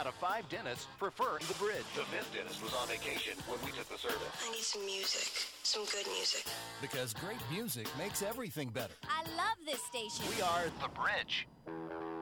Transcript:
out of 5 dentists prefer The Bridge. The 5th dentist was on vacation when we took the survey. I need some music. Some good music. Because great music makes everything better. I love this station. We are The Bridge.